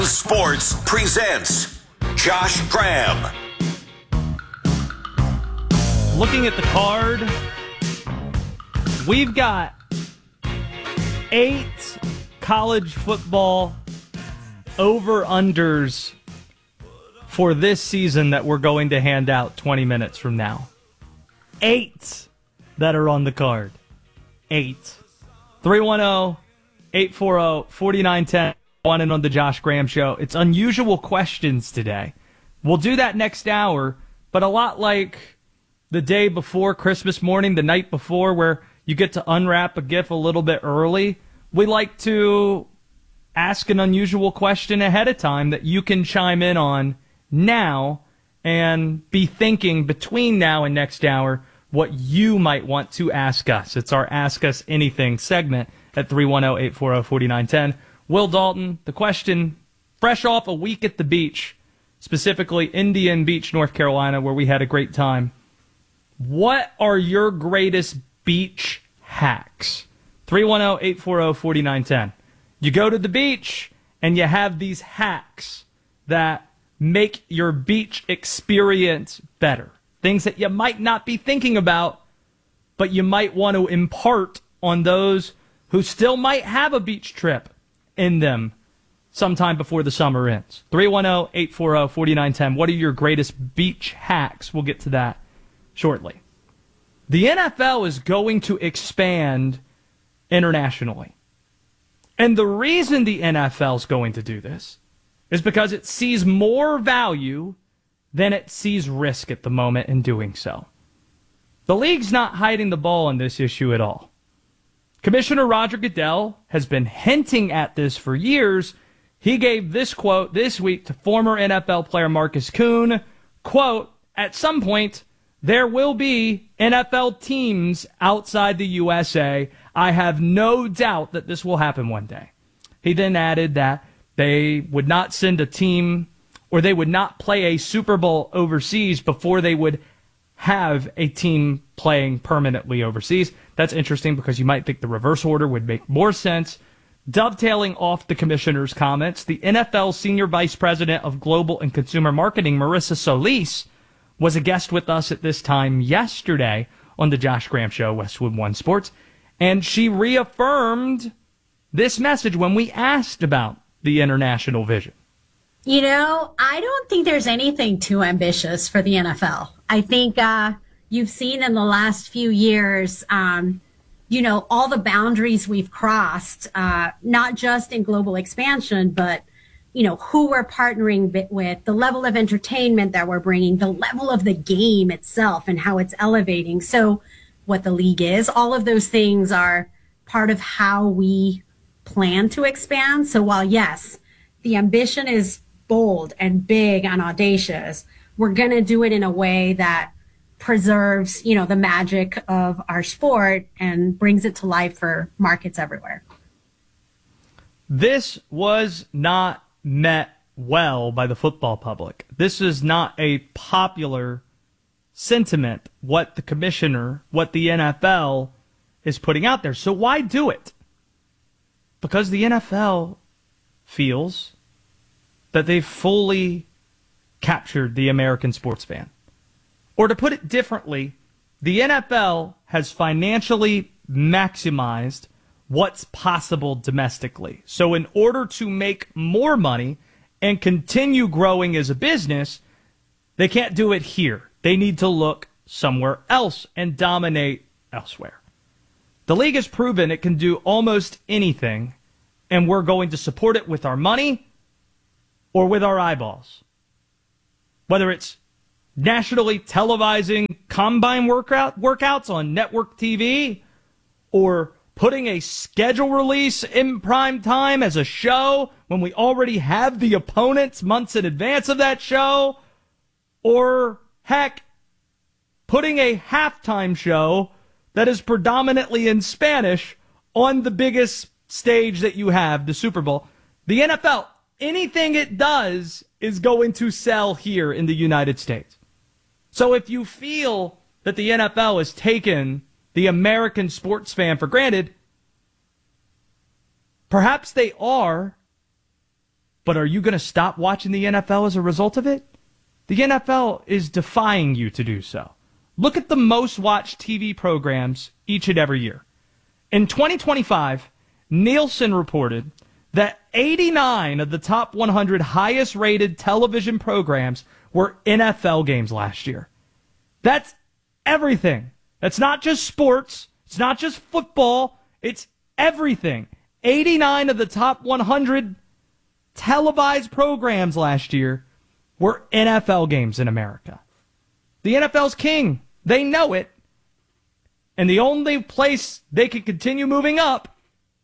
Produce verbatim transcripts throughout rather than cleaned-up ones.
Sports presents Josh Graham. Looking at the card, we've got eight college football over-unders for this season that we're going to hand out twenty minutes from now. Eight that are on the card. Eight. three one zero, eight four zero, four nine one zero. On and on the Josh Graham Show. It's unusual questions today. We'll do that next hour, but a lot like the day before, Christmas morning, the night before, where you get to unwrap a gift a little bit early, we like to ask an unusual question ahead of time that you can chime in on now and be thinking between now and next hour what you might want to ask us. It's our Ask Us Anything segment at three one zero, eight four zero, four nine one zero. Will Dalton, the question, fresh off a week at the beach, specifically Indian Beach, North Carolina, where we had a great time. What are your greatest beach hacks? three one zero, eight four zero, four nine one zero. You go to the beach and you have these hacks that make your beach experience better. Things that you might not be thinking about, but you might want to impart on those who still might have a beach trip in them sometime before the summer ends. three one zero, eight four zero, four nine one zero. What are your greatest beach hacks? We'll get to that shortly. The N F L is going to expand internationally. And the reason the N F L is going to do this is because it sees more value than it sees risk at the moment in doing so. The league's not hiding the ball on this issue at all. Commissioner Roger Goodell has been hinting at this for years. He gave this quote this week to former N F L player Marcus Kuhn, quote, "At some point, there will be N F L teams outside the U S A. I have no doubt that this will happen one day." He then added that they would not send a team or they would not play a Super Bowl overseas before they would have a team playing permanently overseas. That's interesting because you might think the reverse order would make more sense. Dovetailing off the commissioner's comments, the N F L Senior Vice President of Global and Consumer Marketing, Marissa Solis, was a guest with us at this time yesterday on the Josh Graham Show, Westwood One Sports, and she reaffirmed this message when we asked about the international vision. You know, I don't think there's anything too ambitious for the N F L. I think uh, you've seen in the last few years, um, you know, all the boundaries we've crossed, uh, not just in global expansion, but, you know, who we're partnering with, the level of entertainment that we're bringing, the level of the game itself and how it's elevating. So what the league is, all of those things are part of how we plan to expand. So while, yes, the ambition is bold and big and audacious, we're going to do it in a way that preserves, you know, the magic of our sport and brings it to life for markets everywhere. This was not met well by the football public. This is not a popular sentiment, what the commissioner, what the N F L is putting out there. So why do it? Because the N F L feels that they've fully captured the American sports fan. Or to put it differently, the N F L has financially maximized what's possible domestically. So in order to make more money and continue growing as a business, they can't do it here. They need to look somewhere else and dominate elsewhere. The league has proven it can do almost anything, and we're going to support it with our money or with our eyeballs. Whether it's nationally televising combine workout workouts on network T V or putting a schedule release in prime time as a show when we already have the opponents months in advance of that show, or heck, putting a halftime show that is predominantly in Spanish on the biggest stage that you have, the Super Bowl. The N F L, anything it does is going to sell here in the United States. So if you feel that the N F L has taken the American sports fan for granted, perhaps they are, But are you going to stop watching the N F L as a result of it? The N F L is defying you to do so. Look at the most watched T V programs each and every year. In twenty twenty-five, Nielsen reported that eighty-nine of the top one hundred highest rated television programs were N F L games last year. That's everything. That's not just sports. It's not just football. It's everything. eighty-nine of the top one hundred televised programs last year were N F L games in America. The N F L's king. They know it. And the only place they can continue moving up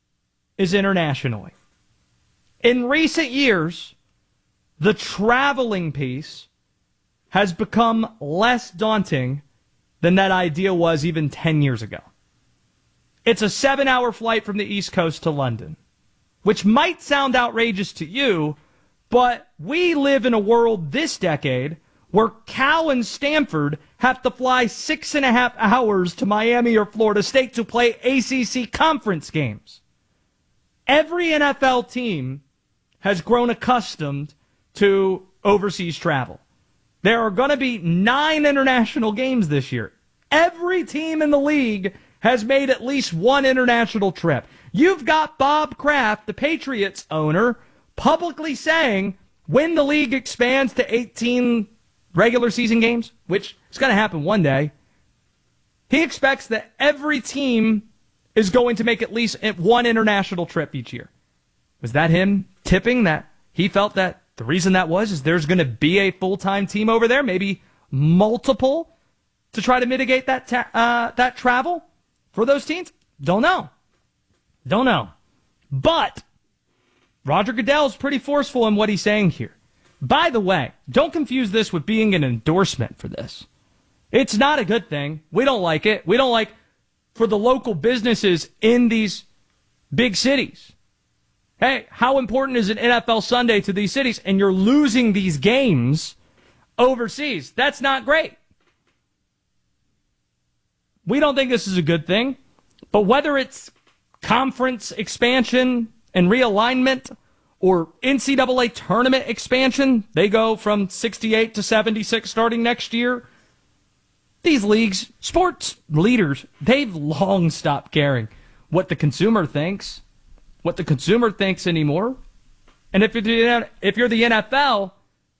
is internationally. In recent years, the traveling piece has become less daunting than that idea was even ten years ago. It's a seven-hour flight from the East Coast to London, which might sound outrageous to you, but we live in a world this decade where Cal and Stanford have to fly six and a half hours to Miami or Florida State to play A C C conference games. Every N F L team has grown accustomed to overseas travel. There are going to be nine international games this year. Every team in the league has made at least one international trip. You've got Bob Kraft, the Patriots owner, publicly saying when the league expands to eighteen regular season games, which is going to happen one day, he expects that every team is going to make at least one international trip each year. Was that him tipping that he felt that the reason that was is there's going to be a full-time team over there, maybe multiple, to try to mitigate that ta- uh, that travel for those teams? Don't know. Don't know. But Roger Goodell's pretty forceful in what he's saying here. By the way, don't confuse this with being an endorsement for this. It's not a good thing. We don't like it. We don't like for the local businesses in these big cities. Hey, how important is an N F L Sunday to these cities? And you're losing these games overseas. That's not great. We don't think this is a good thing. But whether it's conference expansion and realignment or N C double A tournament expansion, they go from sixty-eight to seventy-six starting next year. These leagues, sports leaders, they've long stopped caring what the consumer thinks, what the consumer thinks anymore. And if you're the, if you're the N F L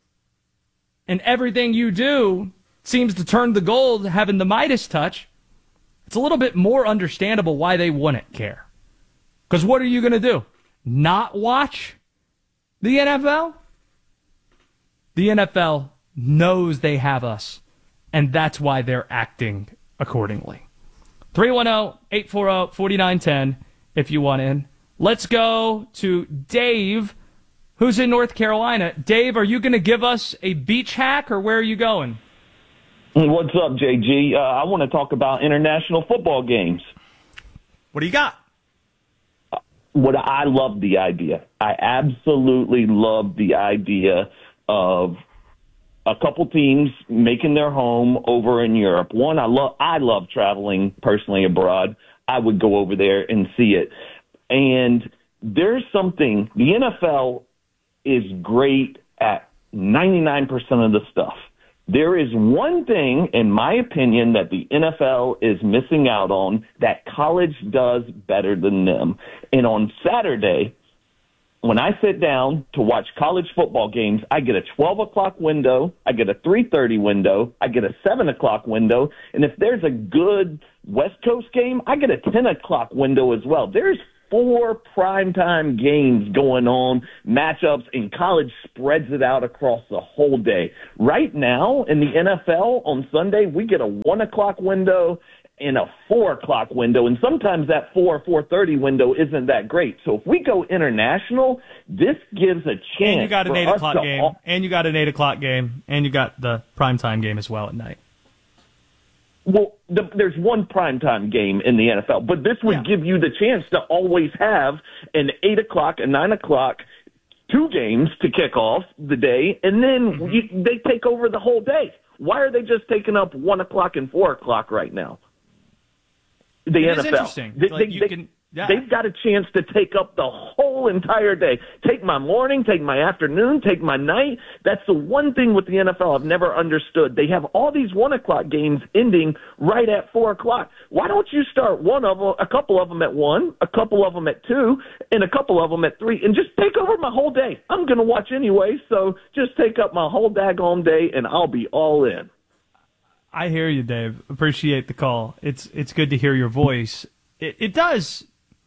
and everything you do seems to turn the gold, having the Midas touch, it's a little bit more understandable why they wouldn't care. Because what are you going to do? Not watch the N F L? The N F L knows they have us, and that's why they're acting accordingly. three one zero, eight four zero, four nine one zero if you want in. Let's go to Dave, who's in North Carolina. Dave, are you going to give us a beach hack, or where are you going? What's up, J G? Uh, I want to talk about international football games. What do you got? What I love the idea. I absolutely love the idea of a couple teams making their home over in Europe. One, I love I love traveling personally abroad. I would go over there and see it. And there's something, the N F L is great at ninety-nine percent of the stuff. There is one thing, in my opinion, that the N F L is missing out on that college does better than them. And on Saturday, when I sit down to watch college football games, I get a twelve o'clock window, I get a three thirty window, I get a seven o'clock window, and if there's a good West Coast game, I get a ten o'clock window as well. There's four primetime games going on, matchups, and college spreads it out across the whole day. Right now in the N F L on Sunday, we get a one o'clock window and a four o'clock window, and sometimes that four, four thirty window isn't that great. So if we go international, this gives a chance. And you got an for eight us o'clock to game, all- and you got an eight o'clock game, and you got the primetime game as well at night. Well, the, there's one primetime game in the N F L, but this would Yeah. give you the chance to always have an eight o'clock, a nine o'clock, two games to kick off the day, and then Mm-hmm. you, they take over the whole day. Why are they just taking up one o'clock and four o'clock right now? The It N F L. is interesting. They, like they, you they, can Yeah. They've got a chance to take up the whole entire day. Take my morning, take my afternoon, take my night. That's the one thing with the N F L I've never understood. They have all these one o'clock games ending right at four o'clock. Why don't you start one of them, a couple of them at one, a couple of them at two, and a couple of them at three, and just take over my whole day? I'm going to watch anyway, so just take up my whole daggone day, and I'll be all in. I hear you, Dave. Appreciate the call. It's it's good to hear your voice. It, it does.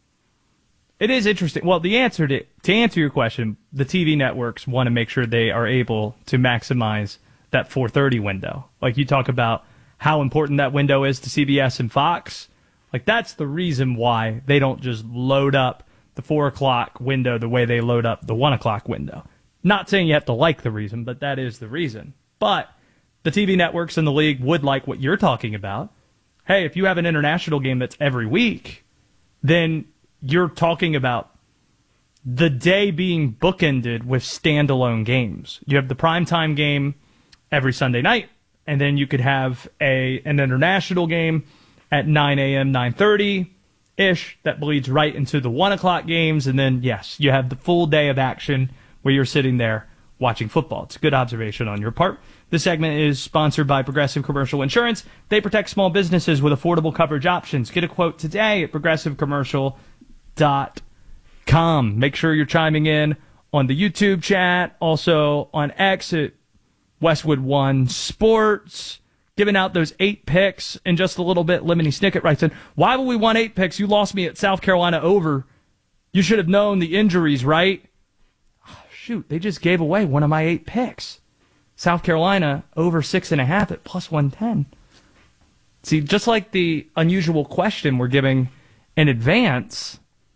It is interesting. Well, the answer to to answer your question, the T V networks want to make sure they are able to maximize that four thirty window. Like you talk about how important that window is to C B S and Fox. Like that's the reason why they don't just load up the four o'clock window the way they load up the one o'clock window. Not saying you have to like the reason, but that is the reason. But the T V networks in the league would like what you're talking about. Hey, if you have an international game that's every week, then you're talking about the day being bookended with standalone games. You have the primetime game every Sunday night, and then you could have a an international game at nine a.m., nine thirty-ish that bleeds right into the one o'clock games, and then, yes, you have the full day of action where you're sitting there watching football. It's a good observation on your part. This segment is sponsored by Progressive Commercial Insurance. They protect small businesses with affordable coverage options. Get a quote today at progressive commercial dot com. Make sure you're chiming in on the YouTube chat, also on X at Westwood One Sports, giving out those eight picks in just a little bit. Lemony Snicket writes in, why would we want eight picks? You lost me at South Carolina over. You should have known the injuries, right? Oh, shoot, they just gave away one of my eight picks. South Carolina over six and a half at plus one ten. See, just like the unusual question we're giving in advance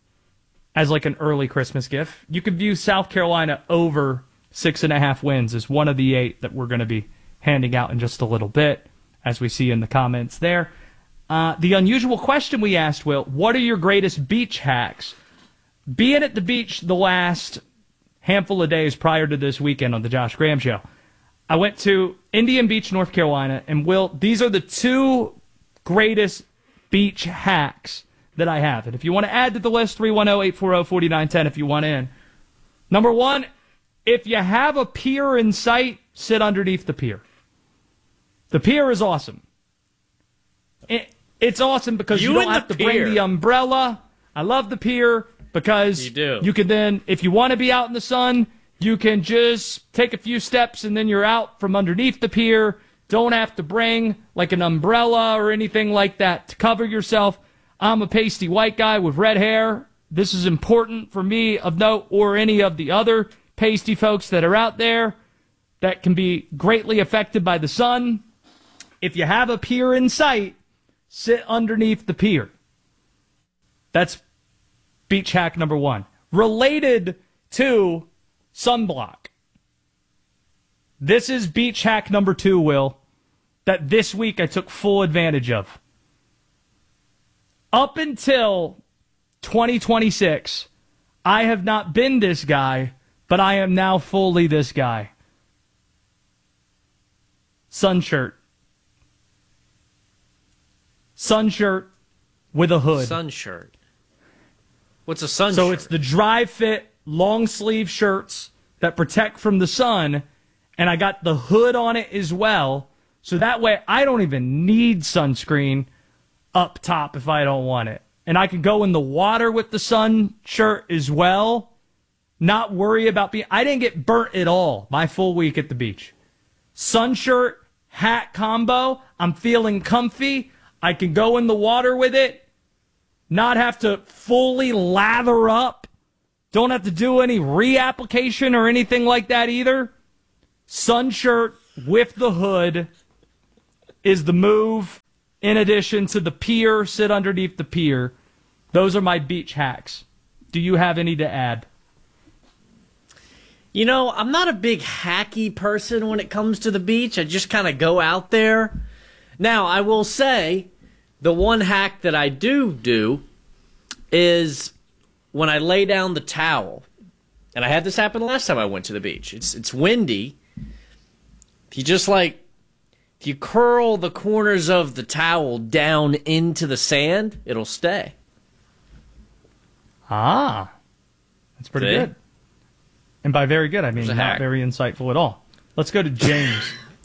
as like an early Christmas gift, you could view South Carolina over six and a half wins as one of the eight that we're going to be handing out in just a little bit, as we see in the comments there. Uh, the unusual question we asked, Will, what are your greatest beach hacks? Being at the beach the last handful of days prior to this weekend on the Josh Graham Show, I went to Indian Beach, North Carolina, and Will, these are the two greatest beach hacks that I have. And if you want to add to the list, three one zero, eight four zero, four nine one zero if you want in. Number one, if you have a pier in sight, sit underneath the pier. The pier is awesome. It, it's awesome because you, you don't have to pier. bring the umbrella. I love the pier because you, do. you can then, if you want to be out in the sun, you can just take a few steps and then you're out from underneath the pier. Don't have to bring like an umbrella or anything like that to cover yourself. I'm a pasty white guy with red hair. This is important for me of note, or any of the other pasty folks that are out there that can be greatly affected by the sun. If you have a pier in sight, sit underneath the pier. That's beach hack number one. Related to sunblock. This is beach hack number two, Will, that this week I took full advantage of. Up until twenty twenty-six, I have not been this guy, but I am now fully this guy. Sun shirt. Sun shirt with a hood. Sun shirt. What's a sun so shirt? So it's the dry fit, long sleeve shirts that protect from the sun, and I got the hood on it as well, so that way I don't even need sunscreen up top if I don't want it. And I can go in the water with the sun shirt as well, not worry about being... I didn't get burnt at all my full week at the beach. Sun shirt, hat combo, I'm feeling comfy. I can go in the water with it, not have to fully lather up. Don't have to do any reapplication or anything like that either. Sun shirt with the hood is the move. In addition to the pier, sit underneath the pier. Those are my beach hacks. Do you have any to add? You know, I'm not a big hacky person when it comes to the beach. I just kind of go out there. Now, I will say, the one hack that I do do is when I lay down the towel. And I had this happen the last time I went to the beach. It's it's windy. If you just like, if you curl the corners of the towel down into the sand, it'll stay. Ah, that's pretty See? good. And by very good, I mean There's a not hack. very insightful at all. Let's go to James.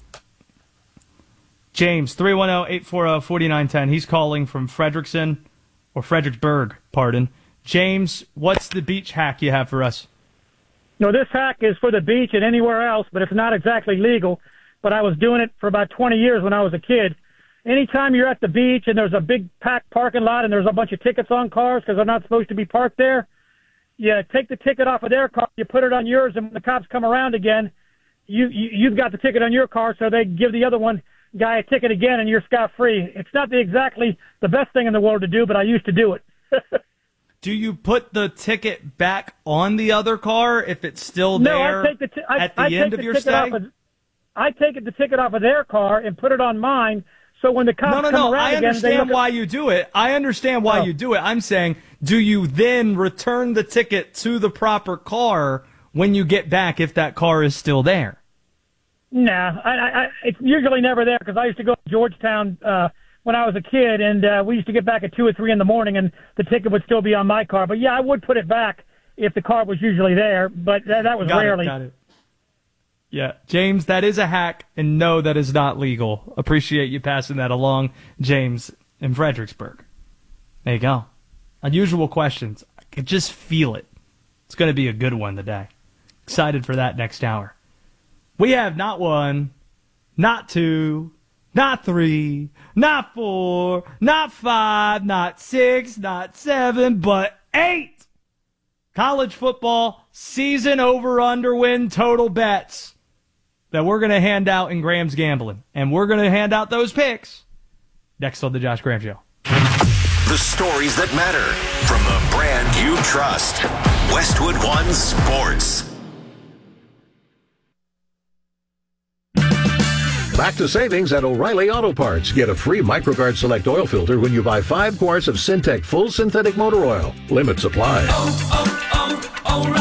James, three one zero, eight four zero, four nine one zero. He's calling from Frederickson, or Fredericksburg, pardon. James, what's the beach hack you have for us? No, this hack is for the beach and anywhere else, but it's not exactly legal. But I was doing it for about twenty years when I was a kid. Anytime you're at the beach and there's a big packed parking lot and there's a bunch of tickets on cars because they're not supposed to be parked there, you take the ticket off of their car, you put it on yours, and when the cops come around again, you, you, you've got the ticket on your car, so they give the other one guy a ticket again, and you're scot-free. It's not the, exactly the best thing in the world to do, but I used to do it. Do you put the ticket back on the other car if it's still No, there I take the t- I, at the I end take of the your ticket stay? off of, I take it, the ticket off of their car and put it on mine, so when the cops No, no, come no. around I again, they understand look at- why you do it. I understand why Oh. you do it. I'm saying, do you then return the ticket to the proper car when you get back if that car is still there? Nah, I, I, I, it's usually never there because I used to go to Georgetown uh, when I was a kid, and uh, we used to get back at two or three in the morning, and the ticket would still be on my car. But yeah, I would put it back if the car was usually there, but that, that was Got rarely. it, got it. Yeah, James, that is a hack, and no, that is not legal. Appreciate you passing that along, James, in Fredericksburg. There you go. Unusual questions. I could just feel it. It's going to be a good one today. Excited for that next hour. We have not one, not two, not three, not four, not five, not six, not seven, but eight college football season over-under win total bets that we're going to hand out in Graham's Gambling. And we're going to hand out those picks next on the Josh Graham Show. The stories that matter from the brand you trust. Westwood One Sports. Back to savings at O'Reilly Auto Parts. Get a free MicroGuard Select oil filter when you buy five quarts of Syntec full synthetic motor oil. Limit supply. Oh,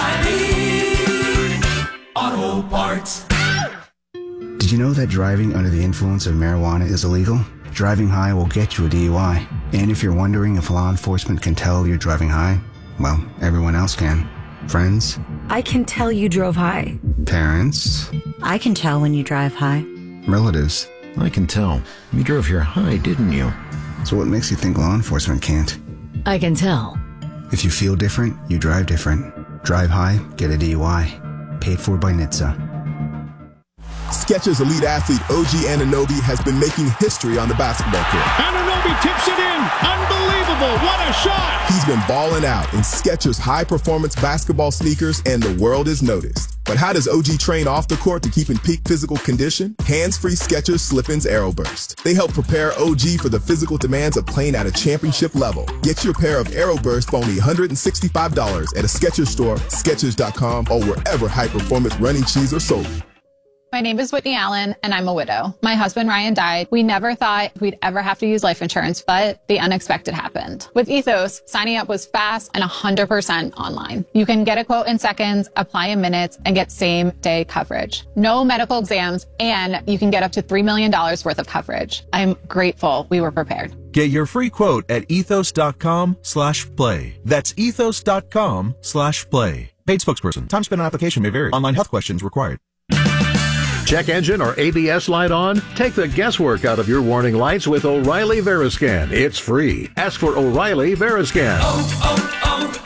oh, oh, O'Reilly Auto Parts. Did you know that driving under the influence of marijuana is illegal? Driving high will get you a D U I. And if you're wondering if law enforcement can tell you're driving high, well, everyone else can. Friends, I can tell you drove high. parents, I can tell when you drive high. relatives. I can tell. You drove here high, didn't you? So what makes you think law enforcement can't? I can tell. If you feel different, you drive different. Drive high, get a D U I. Paid for by N H T S A. Skechers elite athlete O G Anunoby has been making history on the basketball court. Anunoby tips it in. Unbelievable. What a shot. He's been balling out in Skechers high-performance basketball sneakers, and the world is noticed. But how does O G train off the court to keep in peak physical condition? Hands-free Skechers Slip-ins Aeroburst. They help prepare O G for the physical demands of playing at a championship level. Get your pair of Aeroburst for only one hundred sixty-five dollars at a Skechers store, Skechers dot com, or wherever high-performance running shoes are sold. My name is Whitney Allen, and I'm a widow. My husband, Ryan, died. We never thought we'd ever have to use life insurance, but the unexpected happened. With Ethos, signing up was fast and one hundred percent online. You can get a quote in seconds, apply in minutes, and get same-day coverage. No medical exams, and you can get up to three million dollars worth of coverage. I'm grateful we were prepared. Get your free quote at ethos.com slash play. That's ethos.com slash play. Paid spokesperson. Time spent on application may vary. Online health questions required. Check engine or A B S light on? Take the guesswork out of your warning lights with O'Reilly Veriscan. It's free. Ask for O'Reilly Veriscan. Oh,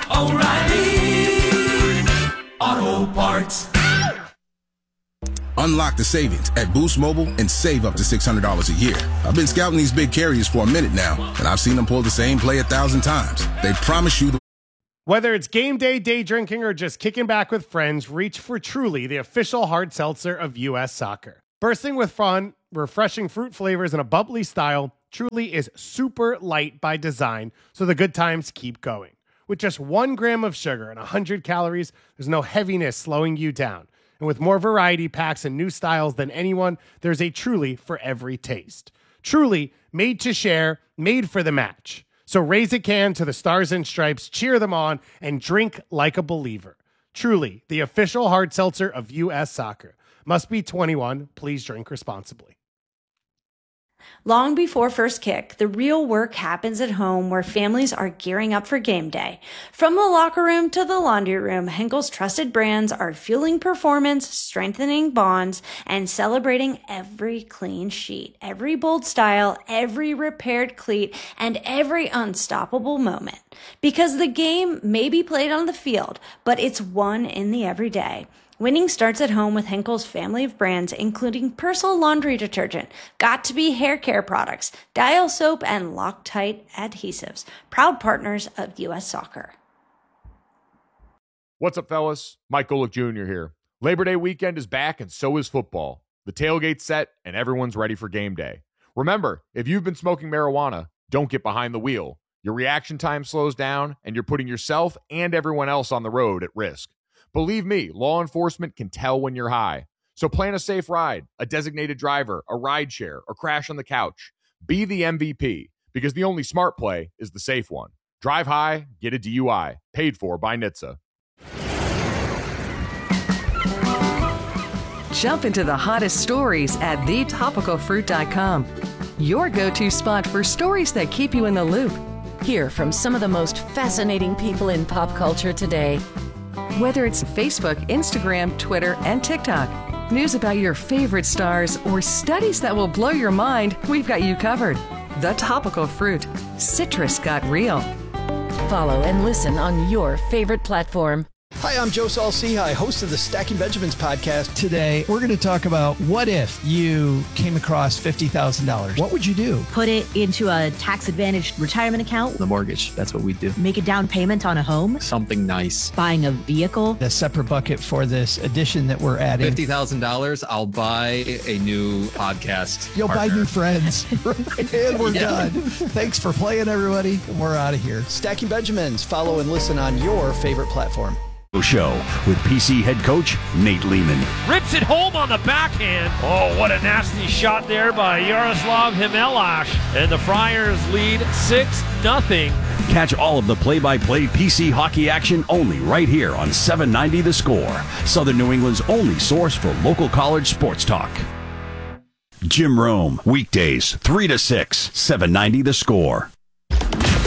oh, oh, O'Reilly Auto Parts. Unlock the savings at Boost Mobile and save up to six hundred dollars a year. I've been scouting these big carriers for a minute now, and I've seen them pull the same play a thousand times. They promise you the Whether it's game day, day drinking, or just kicking back with friends, reach for Truly, the official hard seltzer of U S Soccer. Bursting with fun, refreshing fruit flavors, and a bubbly style, Truly is super light by design, so the good times keep going. With just one gram of sugar and one hundred calories, there's no heaviness slowing you down. And with more variety packs and new styles than anyone, there's a Truly for every taste. Truly, made to share, made for the match. So raise a can to the Stars and Stripes, cheer them on, and drink like a believer. Truly, the official hard seltzer of U S Soccer. Must be twenty-one. Please drink responsibly. Long before first kick, the real work happens at home where families are gearing up for game day. From the locker room to the laundry room, Henkel's trusted brands are fueling performance, strengthening bonds, and celebrating every clean sheet, every bold style, every repaired cleat, and every unstoppable moment. Because the game may be played on the field, but it's won in the everyday. Winning starts at home with Henkel's family of brands, including Persil laundry detergent, Got2b hair care products, Dial soap, and Loctite adhesives. Proud partners of U S Soccer. What's up, fellas? Mike Golick Junior here. Labor Day weekend is back, and so is football. The tailgate's set, and everyone's ready for game day. Remember, if you've been smoking marijuana, don't get behind the wheel. Your reaction time slows down, and you're putting yourself and everyone else on the road at risk. Believe me, law enforcement can tell when you're high. So plan a safe ride, a designated driver, a ride share, or crash on the couch. Be the M V P, because the only smart play is the safe one. Drive high, get a D U I. Paid for by N H T S A. Jump into the hottest stories at the topical fruit dot com. Your go-to spot for stories that keep you in the loop. Hear from some of the most fascinating people in pop culture today. Whether it's Facebook, Instagram, Twitter, and TikTok, news about your favorite stars, or studies that will blow your mind, we've got you covered. The Topical Fruit. Citrus got real. Follow and listen on your favorite platform. Hi, I'm Joe Saul-Sehy, host of the Stacking Benjamins podcast. Today, we're going to talk about what if you came across fifty thousand dollars. What would you do? Put it into a tax-advantaged retirement account. The mortgage, that's what we do. Make a down payment on a home. Something nice. Buying a vehicle. A separate bucket for this addition that we're adding. fifty thousand dollars, I'll buy a new podcast You'll partner. buy new friends. And we're Yeah. done. Thanks for playing, everybody. We're out of here. Stacking Benjamins. Follow and listen on your favorite platform. Show with P C head coach Nate Lehman. Rips it home on the backhand. Oh, what a nasty shot there by Yaroslav Himelash. And the Friars lead six nothing. Catch all of the play-by-play P C hockey action only right here on seven ninety The Score, Southern New England's only source for local college sports talk. Jim Rome, weekdays three to six, seven ninety The Score.